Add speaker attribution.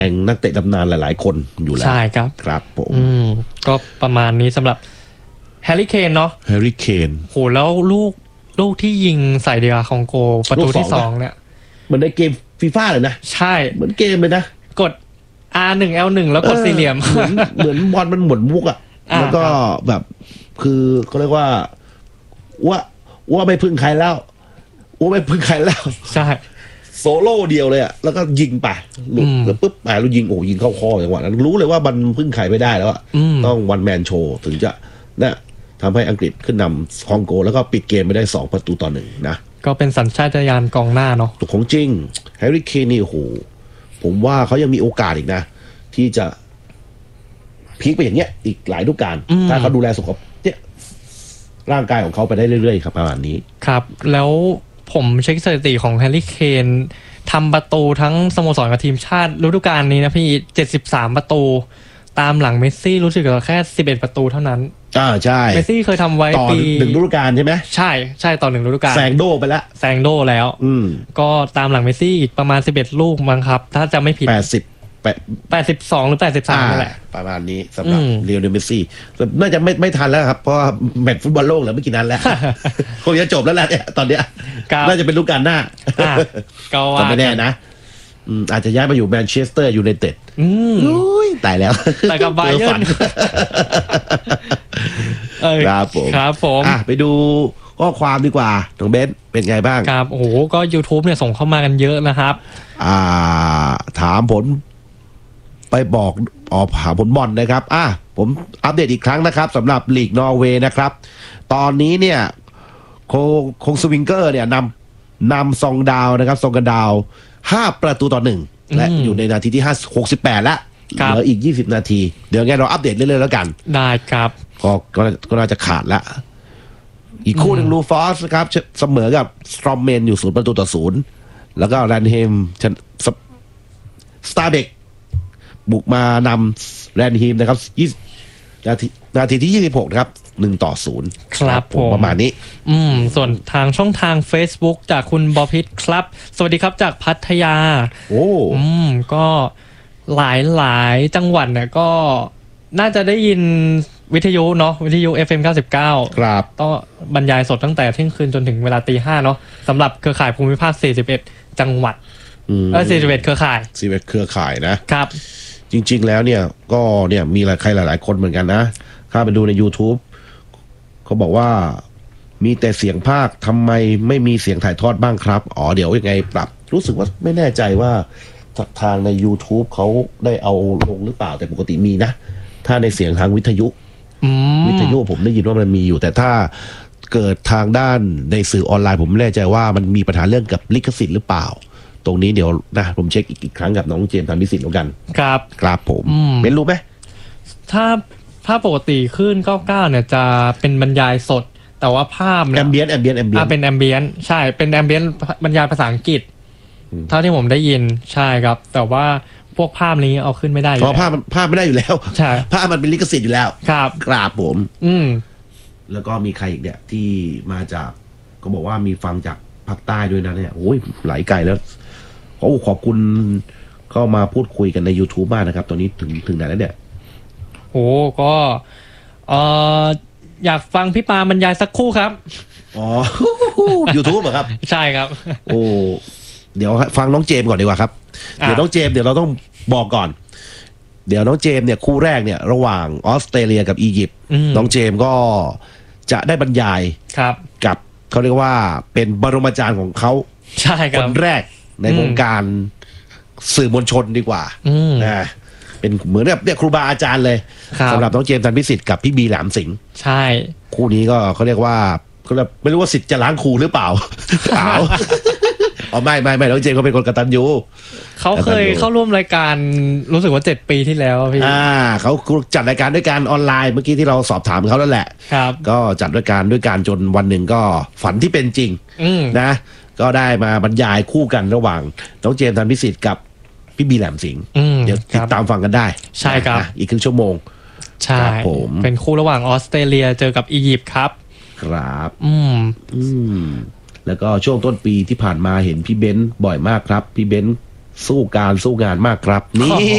Speaker 1: นักเตะตำนานหลายๆคนอยู่แล้ว
Speaker 2: ใช่ครับ
Speaker 1: ครับผม
Speaker 2: ก็ประมาณนี้สำหรับแฮร์รี่เคนเนาะ
Speaker 1: แฮร์รี่เคน
Speaker 2: โหแล้วลูกที่ยิงใส่เดียของโกประตูที่2เนี่ย
Speaker 1: เหมือนในเกมฟีฟ่าเลยนะ
Speaker 2: ใช่
Speaker 1: เหมือนเกมเลยนะ
Speaker 2: กด R1 L1 แล้วกดสี่เหลี่ยม
Speaker 1: เหมือนบอลมันหมุนมุกอ่ะแล้วก็แบบคือเขาเรียกว่าไม่พึ่งใครแล้วไม่พึ่งใครแล้ว
Speaker 2: ใช่
Speaker 1: โซโล่เดียวเลยอ่ะแล้วก็ยิงไปหลุดแล้วปุ๊บไปแล้วยิงยิงเข้าคอจังหวะนั้นรู้เลยว่ามันพึ่งใครไม่ได้แล้วอ่ะต้องวันแมนโชว์ถึงจะนะทำให้อังกฤษขึ้นนำคองโกแล้วก็ปิดเกมไปได้2-1นะ
Speaker 2: ก็เป็นสัญชาตญาณกองหน้าเนาะ
Speaker 1: ของจริงแฮร์รี่เคนนี่โอ้โหผมว่าเขายังมีโอกาสอีกนะที่จะพีคไปอย่างเงี้ยอีกหลายฤดูกาลถ้าเขาดูแลสุขภาพเนี่ยร่างกายของเขาไปได้เรื่อยๆครับประมาณนี้
Speaker 2: ครับแล้วผมเช็คสถิติของแฮร์รี่เคนทำประตูทั้งสโมสรกับทีมชาติฤดูกาลนี้นะพี่73ประตูตามหลังเมสซี่รู้สึกแค่11ประตูเท่านั้น
Speaker 1: ใช่
Speaker 2: เมสซี่เคยทำไว้ปี
Speaker 1: 1ฤดูกาลใช่ไหม
Speaker 2: ใช่ต่อ1ฤดูกาล
Speaker 1: แซงโดไปแล้วก็
Speaker 2: ตามหลังเมสซี่อีกประมาณ11ลูกมั้งครับถ้าจะไม่ผิด82หรือ83นั่นแหละ
Speaker 1: ประมาณนี้สำหรับเรียวเนลเมสซี่น่าจะไม่ทันแล้วครับเพราะแมตช์ฟุตบอลโลกเหลือไม่กี่นัดแล้วคงจะจบแล้วแหละเนี่ยตอนเนี้ยน่าจะเป็นฤดูกาลหน้าก็ไม่แน่นะอาจจะย้ายมาอยู่แมนเชสเตอร์ยูไนเต็ดตายแล้ว
Speaker 2: แต่กับบาเยิร์น
Speaker 1: ครับผมไปดูข้อความดีกว่าน้องเบนเป็นไงบ้าง
Speaker 2: ครับโอ้โหก็ YouTube เนี่ยส่งเข้ามากันเยอะนะครับ
Speaker 1: ถามผลไปบอกหาผลบอลนะครับผมอัปเดตอีกครั้งนะครับสำหรับลีกนอร์เวย์นะครับตอนนี้เนี่ยคงสวิงเกอร์เนี่ยนำซองดาวนะครับซองกันดาว5-1และอยู่ในนาทีที่68แล้วเหลืออีก20นาทีเดี๋ยวไงเราอัปเดตเรื่อยๆแล้วกัน
Speaker 2: ได้ครับ
Speaker 1: ก็น่าจะขาดละอีกคู่หนึ่งลูฟอสนะครับเสมอกับสตรอมเมนอยู่0-0แล้วก็แรนเฮมสตาร์เบกบุกมานำแรนเฮมนะครับนาทีที่26นะครับ1-0
Speaker 2: ครับผม
Speaker 1: ประมาณนี้
Speaker 2: ส่วนทางช่องทาง Facebook จากคุณบอพิษครับสวัสดีครับจากพัทยาก็หลายจังหวัดเนี่ยก็น่าจะได้ยินวิทยุเนาะวิทยุ FM 99
Speaker 1: ครับ
Speaker 2: ต้องบรรยายสดตั้งแต่เที่ยงคืนจนถึงเวลา 5:00 เนาะสำหรับเครือข่ายภูมิภาค41จังหวัด41เครือข่าย
Speaker 1: 41เครือข่ายนะครับจริงๆแล้วเนี่ยก็เนี่ยมีใครหลายๆคนเหมือนกันนะเข้าไปดูใน YouTube เขาบอกว่ามีแต่เสียงภาคทำไมไม่มีเสียงถ่ายทอดบ้างครับเดี๋ยวยังไงปรับรู้สึกว่าไม่แน่ใจว่าทางใน YouTube เขาได้เอาลงหรือเปล่าแต่ปกติมีนะถ้าในเสียงทางวิทยุผมได้ยินว่ามันมีอยู่แต่ถ้าเกิดทางด้านในสื่อออนไลน์ผมไม่แน่ใจว่ามันมีปัญหาเรื่องกับลิขสิทธิ์หรือเปล่าตรงนี้เดี๋ยวนะผมเช็คอีกครั้งกับน้องเจมส์ธันพิสิทธิ์แล้วกันครับผมเป็นรู้ไหม
Speaker 2: ถ้าปกติขึ้น99เนี่ยจะเป็นบรรยายสดแต่ว่าภาพ
Speaker 1: แอมเบียน
Speaker 2: เป็นแอมเบียนใช่เป็นแอมเบียนบรรยายภาษาอังกฤษเท่าที่ผมได้ยินใช่ครับแต่ว่าพวกภาพนี้เอาขึ้นไม่ได้
Speaker 1: เพราะภาพไม่ได้อยู่แล้ว
Speaker 2: ใช่
Speaker 1: ภาพมันเป็นลิขสิทธิ์อยู่แล้วครับผมแล้วก็มีใครอีกเนี่ยที่มาจากก็บอกว่ามีฟังจากภาคใต้ด้วยนะเนี่ยโอ้ยหลายไกลแล้วขอบคุณเข้ามาพูดคุยกันใน YouTube มากนะครับตอนนี้ถึงไหนแล้วเนี่ย
Speaker 2: โอ้ก็อยากฟังพี่ปาบรรยายสักคู่ครับ
Speaker 1: YouTube เหรอครับ
Speaker 2: ใช่ครับ
Speaker 1: โอ้เดี๋ยวฟังน้องเจมส์ก่อนดีกว่าครับเดี๋ยวน้องเจมส์เดี๋ยวเราต้องบอกก่อนเดี๋ยวน้องเจมส์เนี่ยคู่แรกเนี่ยระหว่างออสเตรเลียกับอียิปต์น้องเจมส์ก็จะได้บรรยายกับเขาเรียกว่าเป็นบรมาจารย์ของเขา
Speaker 2: ใช่ครับ
Speaker 1: คนแรกในวงการสื่อมวลชนดีกว่านะเป็นเหมือนแบบเนี่ยครูบาอาจารย์เลยสำหรับน้องเจมส์ธันพิสิทธิ์กับพี่บีแหลมสิงห์
Speaker 2: ใช่
Speaker 1: คู่นี้ก็เขาเรียกว่าเขาไม่รู้ว่าสิทธิ์จะล้างครูหรือเปล่าไม่น้องเจมส์เขาเป็นคนกตัญญู
Speaker 2: เขาเคยเข้าร่วมรายการรู้สึกว่า7ปีที่แล้วพี่
Speaker 1: เขาจัดรายการด้วยการออนไลน์เมื่อกี้ที่เราสอบถามเขาแล้วแหละก็จัดด้วยการจนวันหนึ่งก็ฝันที่เป็นจริงนะก็ได้มาบรรยายคู่กันระหว่างน้องเจมส์ธันพิสิทธิ์กับพี่บีแหลมสิงห์เดี๋ยวติดตามฟังกันได้
Speaker 2: ใช่ครับ
Speaker 1: อีกครึ่งชั่วโมง
Speaker 2: ใช่เป็นคู่ระหว่างออสเตรเลียเจอกับอียิปต์ครับ
Speaker 1: แล้วก็ช่วงต้นปีที่ผ่านมาเห็นพี่เบนซ์บ่อยมากครับพี่เบนซ์สู้งานมากครับนี่